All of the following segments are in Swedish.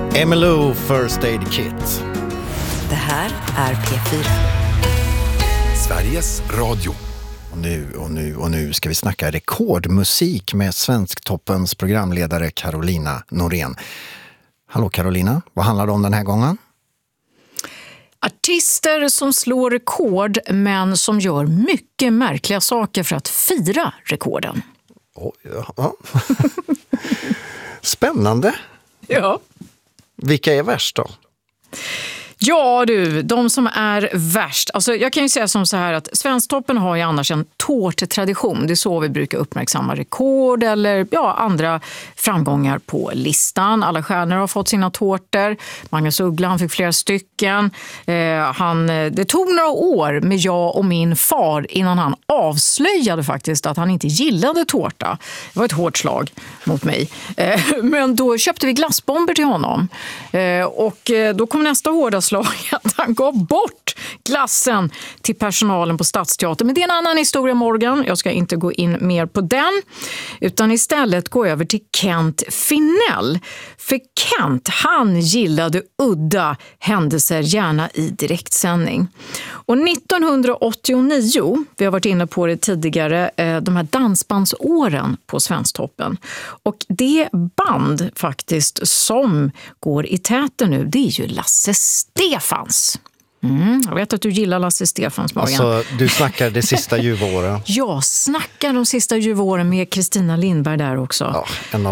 Emmylou First Aid Kit. Det här är P4. Sveriges Radio. Och nu ska vi snacka rekordmusik med Svensktoppens programledare Carolina Norén. Hallå Carolina, vad handlar det om den här gången? Artister som slår rekord men som gör mycket märkliga saker för att fira rekorden. Ja. Spännande. Ja. Vilka är värst då? Ja du, de som är värst. Alltså jag kan ju säga som så här att Svensktoppen har ju annars en tårttradition. Det är så vi brukar uppmärksamma rekord eller andra framgångar på listan. Alla stjärnor har fått sina tårtor. Magnus Uggla, han fick flera stycken. Det tog några år med jag och min far innan han avslöjade faktiskt att han inte gillade tårta. Det var ett hårt slag mot mig. Men då köpte vi glassbomber till honom. Och då kom nästa hårda slag att han gav bort glassen till personalen på Stadsteatern. Men det är en annan historia, Morgan. Jag ska inte gå in mer på den utan istället gå över till Kent Finell. För Kent, han gillade udda händelser gärna i direktsändning. Och 1989, vi har varit inne på det tidigare, de här dansbandsåren på Svensktoppen. Och det band faktiskt som går i täten nu, det är ju Lasse Stefans. Jag vet att du gillar Lasse Stefans, Morgan. Alltså, du snackar det sista ljuvåren. Jag snackar de sista ljuvåren med Kristina Lindberg där också. Ja,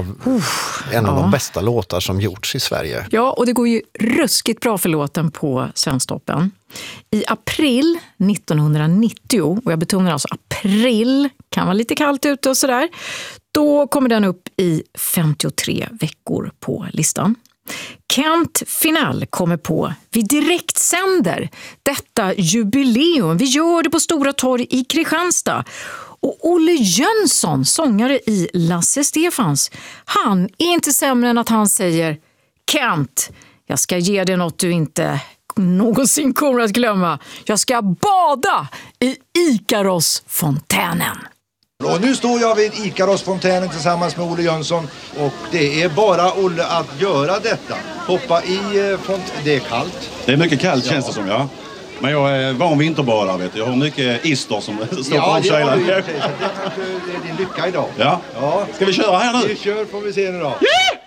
en av de bästa låtar som gjorts i Sverige. Ja, och det går ju ruskigt bra för låten på Svensktoppen. I april 1990, och jag betonar alltså april, kan vara lite kallt ute och sådär, då kommer den upp i 53 veckor på listan. Kent Finell kommer på, vi direktsänder detta jubileum. Vi gör det på Stora torg i Kristianstad. Och Olle Jönsson, sångare i Lasse Stefans, han är inte sämre än att han säger: Kent, jag ska ge dig något du inte någonsin kommer att glömma. Jag ska bada i Ikarosfontänen. Och nu står jag vid Ikarosfontänen tillsammans med Olle Jönsson och det är bara Olle att göra detta. Hoppa i fontänen. Det är kallt. Det är mycket kallt känns det som, ja. Men jag är van vinterbadare, vet du. Jag har mycket ister som står på avkylan. Det är din lycka idag. Ja. Ska vi köra här nu? Vi kör, får vi se nu då.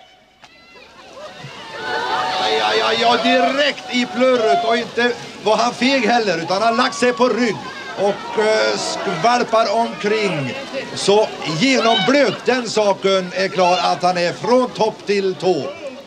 Ja, direkt i plurret och inte var han feg heller utan han lagt sig på rygg. Och skvalpar omkring. Så genomblöt den saken är klar att han är från topp till tå.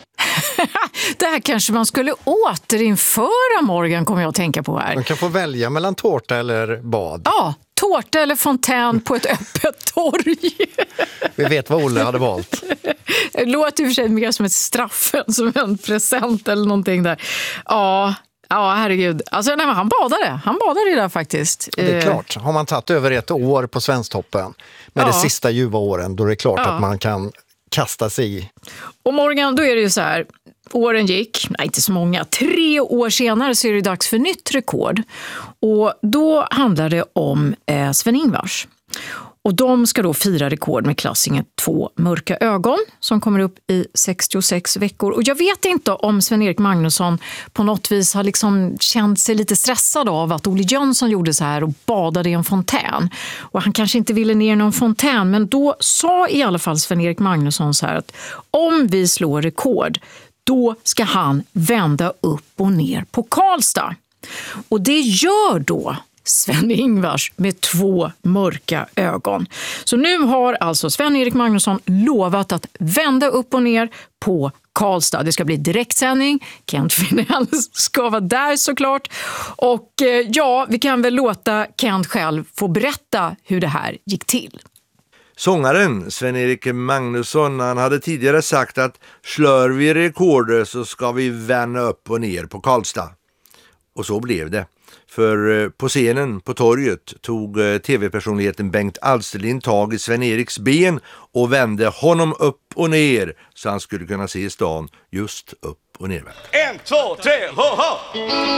Det här kanske man skulle återinföra, Morgan, kommer jag att tänka på här. Man kan få välja mellan tårta eller bad. Ja, tårta eller fontän på ett öppet torg. Vi vet vad Olle hade valt. Det låter i och för sig mer som ett straff än som en present eller någonting där. Ja, herregud. Alltså, nej, men han badade där faktiskt. Det är klart. Har man tagit över ett år på Svensktoppen med det sista ljuva åren, då är det klart att man kan kasta sig i. Och Morgan, då är det ju så här. Åren gick, inte så många. 3 år senare så är det dags för nytt rekord. Och då handlar det om Sven-Ingvars. Och de ska då fira rekord med klassingen 2 mörka ögon som kommer upp i 66 veckor. Och jag vet inte om Sven-Erik Magnusson på något vis har liksom känt sig lite stressad av att Olle Jönsson gjorde så här och badade i en fontän. Och han kanske inte ville ner i någon fontän, men då sa i alla fall Sven-Erik Magnusson så här att om vi slår rekord, då ska han vända upp och ner på Karlstad. Och det gör då Sven-Ingvars med 2 mörka ögon. Så nu har alltså Sven-Erik Magnusson lovat att vända upp och ner på Karlstad. Det ska bli direktsändning. Kent Finell ska vara där såklart. Och vi kan väl låta Kent själv få berätta hur det här gick till. Sångaren Sven-Erik Magnusson, han hade tidigare sagt att slår vi rekordet så ska vi vända upp och ner på Karlstad. Och så blev det. För på scenen på torget tog tv-personligheten Bengt Alsterlind tag i Sven-Eriks ben och vände honom upp och ner så han skulle kunna se stan just upp och ner. 1, 2, 3, ho, ho!